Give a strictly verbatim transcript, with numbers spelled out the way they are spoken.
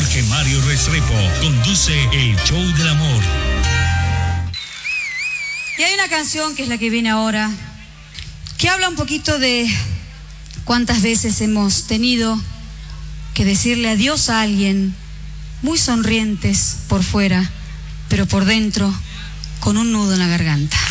Jorge Mario Restrepo conduce el show del amor. Y hay una canción que es la que viene ahora, que habla un poquito de cuántas veces hemos tenido que decirle adiós a alguien muy sonrientes por fuera, pero por dentro con un nudo en la garganta.